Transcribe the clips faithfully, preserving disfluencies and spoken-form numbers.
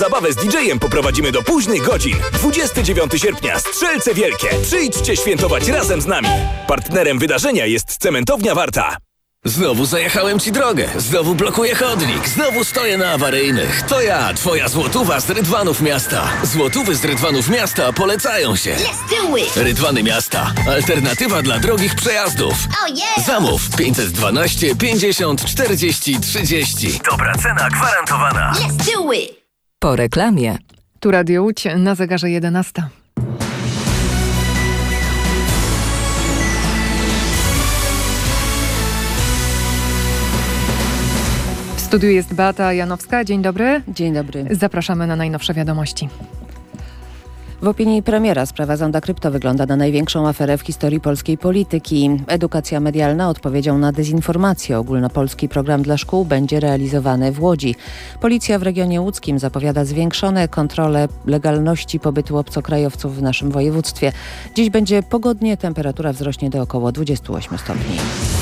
Zabawę z didżejem poprowadzimy do późnych godzin. dwudziestego dziewiątego sierpnia Strzelce Wielkie. Przyjdźcie świętować razem z nami. Partnerem wydarzenia jest Cementownia Warta. Znowu zajechałem ci drogę, znowu blokuję chodnik, znowu stoję na awaryjnych. To ja, twoja złotówa z Rydwanów Miasta. Złotówy z Rydwanów Miasta polecają się. Let's do it! Rydwany Miasta. Alternatywa dla drogich przejazdów. Oh yeah! Zamów pięćset dwanaście pięćdziesiąt czterdzieści trzydzieści. Dobra cena gwarantowana. Let's do it! Po reklamie. Tu Radio Łódź na zegarze jedenasta. W studiu jest Beata Janowska. Dzień dobry. Dzień dobry. Zapraszamy na najnowsze wiadomości. W opinii premiera sprawa Zonda Krypto wygląda na największą aferę w historii polskiej polityki. Edukacja medialna odpowiedzią na dezinformację. Ogólnopolski program dla szkół będzie realizowany w Łodzi. Policja w regionie łódzkim zapowiada zwiększone kontrole legalności pobytu obcokrajowców w naszym województwie. Dziś będzie pogodnie, temperatura wzrośnie do około dwudziestu ośmiu stopni.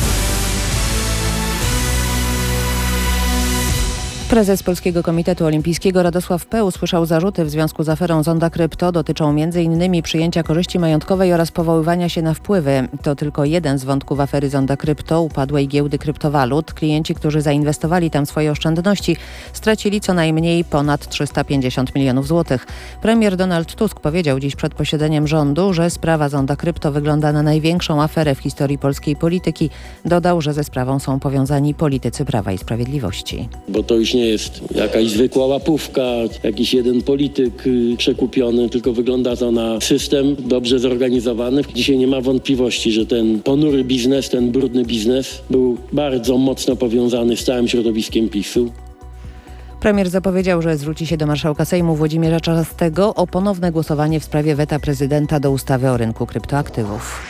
Prezes Polskiego Komitetu Olimpijskiego Radosław P. usłyszał zarzuty w związku z aferą Zonda Krypto. Dotyczą między innymi przyjęcia korzyści majątkowej oraz powoływania się na wpływy. To tylko jeden z wątków afery Zonda Krypto, upadłej giełdy kryptowalut. Klienci, którzy zainwestowali tam swoje oszczędności, stracili co najmniej ponad trzysta pięćdziesiąt milionów złotych. Premier Donald Tusk powiedział dziś przed posiedzeniem rządu, że sprawa Zonda Krypto wygląda na największą aferę w historii polskiej polityki. Dodał, że ze sprawą są powiązani politycy Prawa i Sprawiedliwości. Bo to już nie jest jakaś zwykła łapówka, jakiś jeden polityk y, przekupiony, tylko wygląda to na system dobrze zorganizowany. Dzisiaj nie ma wątpliwości, że ten ponury biznes, ten brudny biznes był bardzo mocno powiązany z całym środowiskiem PiSu. Premier zapowiedział, że zwróci się do marszałka Sejmu Włodzimierza Czarzastego o ponowne głosowanie w sprawie weta prezydenta do ustawy o rynku kryptoaktywów.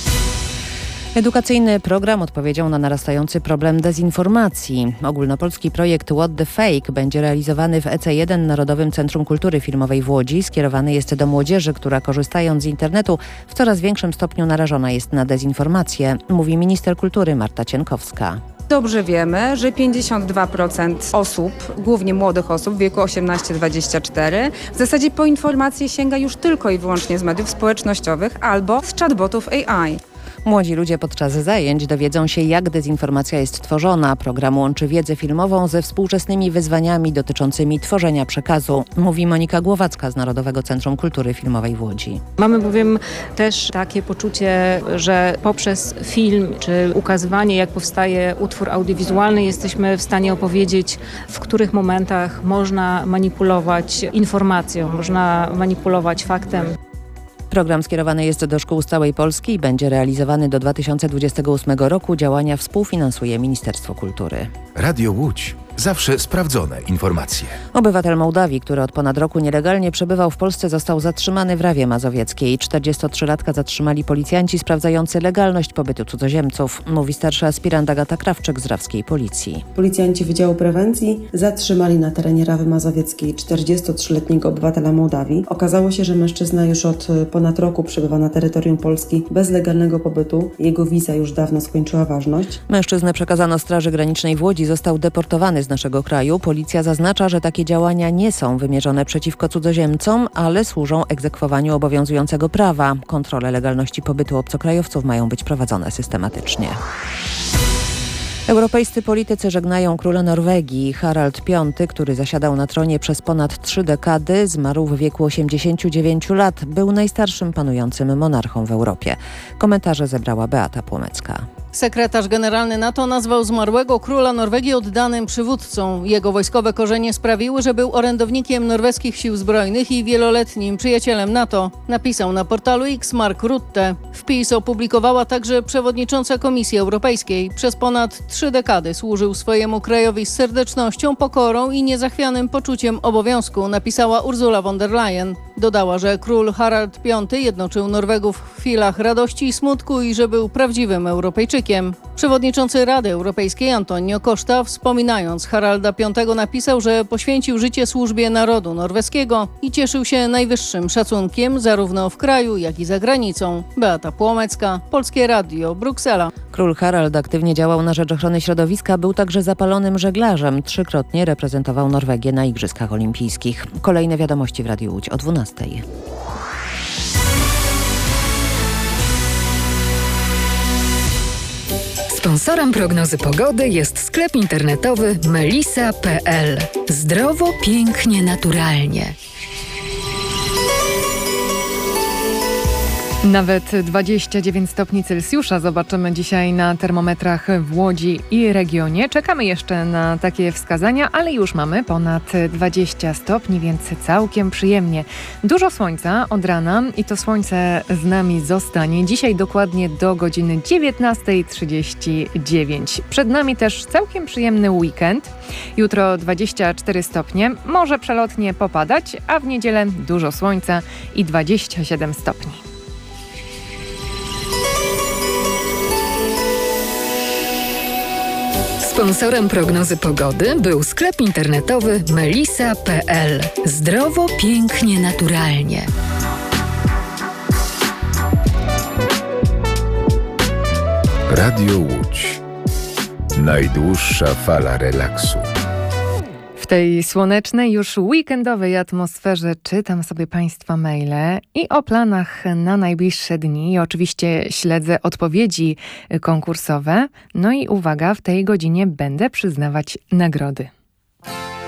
Edukacyjny program odpowiedzią na narastający problem dezinformacji. Ogólnopolski projekt What the Fake będzie realizowany w E C jeden Narodowym Centrum Kultury Filmowej w Łodzi. Skierowany jest do młodzieży, która korzystając z internetu w coraz większym stopniu narażona jest na dezinformację, mówi minister kultury Marta Cienkowska. Dobrze wiemy, że pięćdziesiąt dwa procent osób, głównie młodych osób w wieku osiemnaście do dwudziestu czterech, w zasadzie po informacje sięga już tylko i wyłącznie z mediów społecznościowych albo z chatbotów A I. Młodzi ludzie podczas zajęć dowiedzą się, jak dezinformacja jest tworzona. Program łączy wiedzę filmową ze współczesnymi wyzwaniami dotyczącymi tworzenia przekazu, mówi Monika Głowacka z Narodowego Centrum Kultury Filmowej w Łodzi. Mamy bowiem też takie poczucie, że poprzez film czy ukazywanie, jak powstaje utwór audiowizualny, jesteśmy w stanie opowiedzieć, w których momentach można manipulować informacją, można manipulować faktem. Program skierowany jest do szkół z całej Polski i będzie realizowany do dwa tysiące dwudziestego ósmego roku. Działania współfinansuje Ministerstwo Kultury. Radio Łódź. Zawsze sprawdzone informacje. Obywatel Mołdawii, który od ponad roku nielegalnie przebywał w Polsce, został zatrzymany w Rawie Mazowieckiej. czterdziestotrzylatka zatrzymali policjanci sprawdzający legalność pobytu cudzoziemców, mówi starszy aspirant Agata Krawczyk z rawskiej policji. Policjanci Wydziału Prewencji zatrzymali na terenie Rawy Mazowieckiej czterdziestotrzyletniego obywatela Mołdawii. Okazało się, że mężczyzna już od ponad roku przebywa na terytorium Polski bez legalnego pobytu. Jego wiza już dawno skończyła ważność. Mężczyznę przekazano Straży Granicznej w Łodzi, został deportowany z naszego kraju. Policja zaznacza, że takie działania nie są wymierzone przeciwko cudzoziemcom, ale służą egzekwowaniu obowiązującego prawa. Kontrole legalności pobytu obcokrajowców mają być prowadzone systematycznie. Europejscy politycy żegnają króla Norwegii. Harald Piąty, który zasiadał na tronie przez ponad trzy dekady, zmarł w wieku osiemdziesięciu dziewięciu lat. Był najstarszym panującym monarchą w Europie. Komentarze zebrała Beata Płomecka. Sekretarz generalny NATO nazwał zmarłego króla Norwegii oddanym przywódcą. Jego wojskowe korzenie sprawiły, że był orędownikiem norweskich sił zbrojnych i wieloletnim przyjacielem NATO, napisał na portalu X Mark Rutte. Wpis opublikowała także przewodnicząca Komisji Europejskiej. Przez ponad trzy dekady służył swojemu krajowi z serdecznością, pokorą i niezachwianym poczuciem obowiązku, napisała Ursula von der Leyen. Dodała, że król Harald Piąty jednoczył Norwegów w chwilach radości i smutku i że był prawdziwym Europejczykiem. Przewodniczący Rady Europejskiej Antonio Costa, wspominając Haralda Piątego, napisał, że poświęcił życie służbie narodu norweskiego i cieszył się najwyższym szacunkiem zarówno w kraju, jak i za granicą. Beata Płomecka, Polskie Radio, Bruksela. Król Harald aktywnie działał na rzecz ochrony środowiska, był także zapalonym żeglarzem. Trzykrotnie reprezentował Norwegię na Igrzyskach Olimpijskich. Kolejne wiadomości w Radiu Łódź o dwunastej. Sponsorem prognozy pogody jest sklep internetowy melisa kropka p l. Zdrowo, pięknie, naturalnie. Nawet dwadzieścia dziewięć stopni Celsjusza zobaczymy dzisiaj na termometrach w Łodzi i regionie. Czekamy jeszcze na takie wskazania, ale już mamy ponad dwadzieścia stopni, więc całkiem przyjemnie. Dużo słońca od rana i to słońce z nami zostanie dzisiaj dokładnie do godziny dziewiętnasta trzydzieści dziewięć. Przed nami też całkiem przyjemny weekend. Jutro dwadzieścia cztery stopnie, może przelotnie popadać, a w niedzielę dużo słońca i dwadzieścia siedem stopni. Sponsorem prognozy pogody był sklep internetowy melisa kropka p l. Zdrowo, pięknie, naturalnie. Radio Łódź. Najdłuższa fala relaksu. W tej słonecznej, już weekendowej atmosferze czytam sobie Państwa maile i o planach na najbliższe dni. I oczywiście śledzę odpowiedzi konkursowe. No i uwaga, w tej godzinie będę przyznawać nagrody.